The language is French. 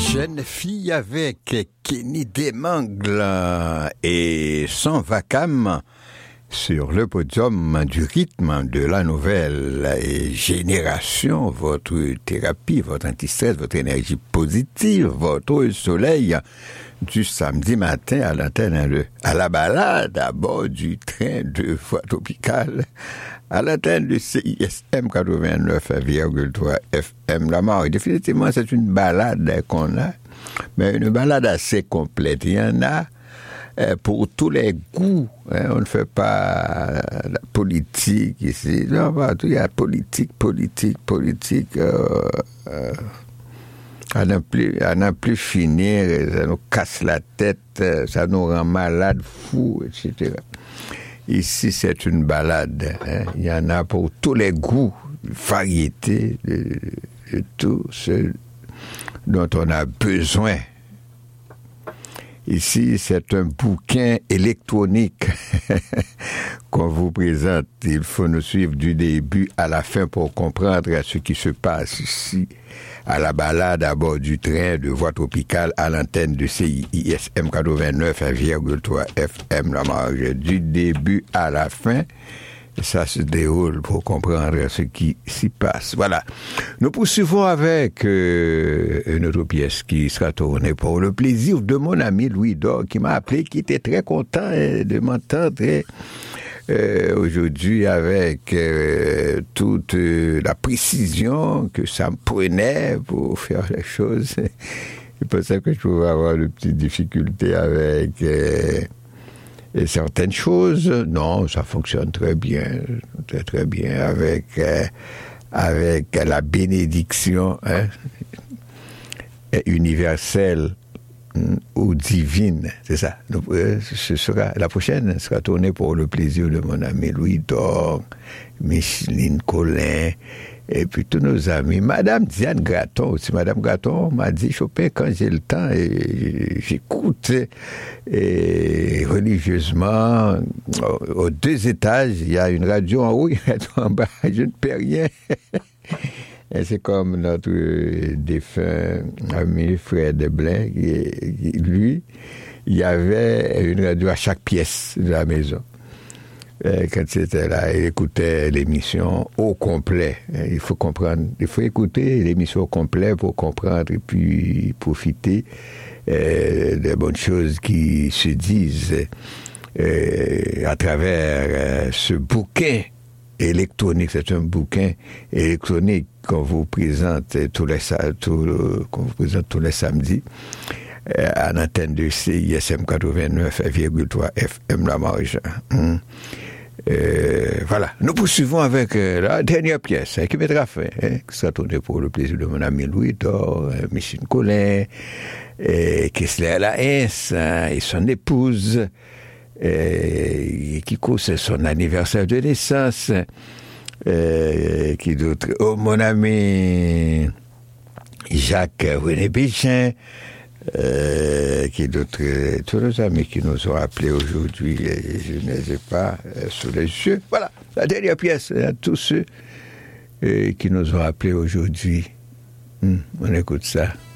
Jeune fille avec Kenny Desmangles et son vacam sur le podium du rythme de la nouvelle génération, votre thérapie, votre anti-stress, votre énergie positive, votre soleil du samedi matin à l'antenne, à la balade à bord du train de voie tropicale, à l'antenne de CISM 89,3 FM. La marque, définitivement, c'est une balade qu'on a, mais une balade assez complète. Il y en a pour tous les goûts. On ne fait pas la politique ici. Non, il y a politique. À n'en plus finir, ça nous casse la tête, ça nous rend malade, fou, etc. Ici, c'est une balade. Il y en a pour tous les goûts, variété de tout ce dont on a besoin. Ici, c'est un bouquin électronique qu'on vous présente. Il faut nous suivre du début à la fin pour comprendre ce qui se passe ici, à la balade à bord du train de voie tropicale à l'antenne de CISM 89,3 FM, la marge du début à la fin. Ça se déroule pour comprendre ce qui s'y passe. Voilà. Nous poursuivons avec une autre pièce qui sera tournée pour le plaisir de mon ami Louis Dor, qui m'a appelé, qui était très content de m'entendre aujourd'hui avec toute la précision que ça me prenait pour faire les choses. Je pensais que je pouvais avoir de petites difficultés avec et certaines choses. Non, ça fonctionne très bien avec la bénédiction universelle ou divine, c'est ça. Donc, la prochaine sera tournée pour le plaisir de mon ami Louis Dor, Micheline Collin, et puis tous nos amis. Madame Diane Gratton aussi. Madame Gratton m'a dit, Chopin, quand j'ai le temps, et j'écoute religieusement. Aux 2 étages, il y a une radio en haut, il y a une radio en bas. Je ne paie rien. Et c'est comme notre défunt ami Fred Blin, lui, il y avait une radio à chaque pièce de la maison. Quand c'était là, il écoutait l'émission au complet. Il faut comprendre, il faut écouter l'émission au complet pour comprendre et puis profiter des bonnes choses qui se disent à travers ce bouquin électronique. C'est un bouquin électronique qu'on vous présente tous les samedis à l'antenne de CISM 89,3 FM La Marge. Voilà. Nous poursuivons avec la dernière pièce qui mettra fin, qui sera tournée pour le plaisir de mon ami Louis Dor, Micheline Collin, Kessler Laens et son épouse, qui cause son anniversaire de naissance, qui d'autre, mon ami Jacques René Béchin, qui d'autres, tous nos amis qui nous ont appelés aujourd'hui, je ne les ai pas sous les yeux. Voilà, la dernière pièce à tous ceux qui nous ont appelés aujourd'hui. On écoute ça.